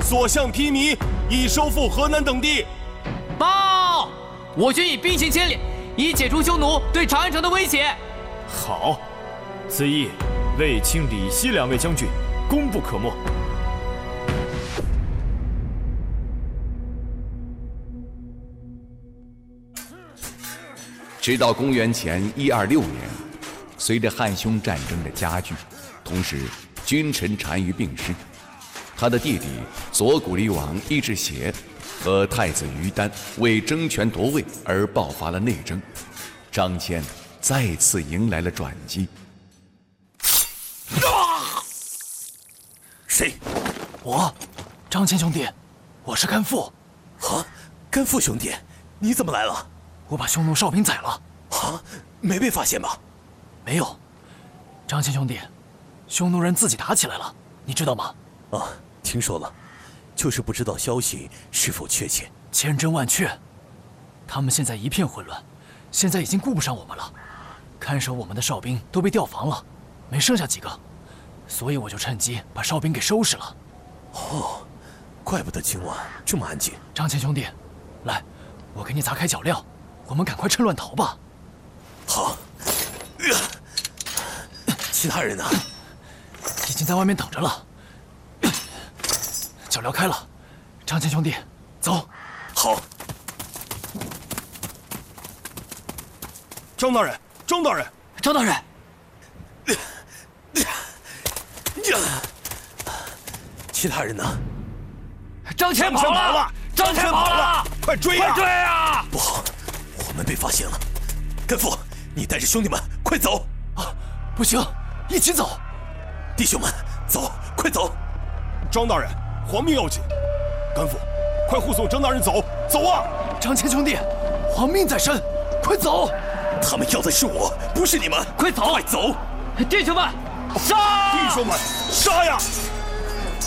所向披靡，以收复河南等地。 报！我军以兵行千里，以解除匈奴对长安城的威胁。 好，此役卫青、李希2位将军功不可没。 直到公元前126年，随着汉匈战争的加剧，同时君臣单于病逝，他的弟弟左谷离王伊稚邪和太子于丹为争权夺位而爆发了内争，张骞再次迎来了转机。 谁？ 我，张骞兄弟，我是甘父。 啊，甘父兄弟，你怎么来了？ 我把匈奴哨兵宰了。 啊，没被发现吧？ 没有。张骞兄弟，匈奴人自己打起来了，你知道吗？ 啊，听说了，就是不知道消息是否确切。 千真万确，他们现在一片混乱，现在已经顾不上我们了。看守我们的哨兵都被调防了，没剩下几个，所以我就趁机把哨兵给收拾了。 哦，怪不得今晚这么安静。 张骞兄弟，来，我给你砸开脚镣，我们赶快趁乱逃吧。 好。其他人呢？ 已经在外面等着了。脚镣开了，张骞兄弟，走。 好。 张大人，张大人， 张大人， 其他人呢？ 张骞跑了！张骞跑了！ 快追啊！ 快追啊！ 不好，我们被发现了。甘父，你带着兄弟们快走！ 啊，不行，一起走。 弟兄们，走，快走！ 张大人，皇命要紧，甘父，快护送张大人走，走啊！ 张骞兄弟，皇命在身，快走！ 他们要的是我，不是你们， 快走！ 快走！ 弟兄们，杀！ 弟兄们，杀呀！